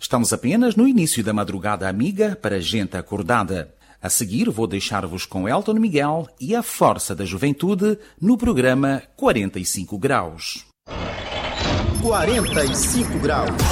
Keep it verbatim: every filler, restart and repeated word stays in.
Estamos apenas no início da madrugada amiga para gente acordada. A seguir vou deixar-vos com Elton Miguel e a força da juventude no programa quarenta e cinco graus. quarenta e cinco graus.